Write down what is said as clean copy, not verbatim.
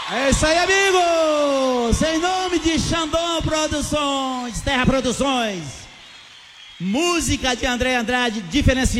É isso aí, amigos! Em nome de Xandão Produções, Terra Produções, música de André Andrade, diferenciada.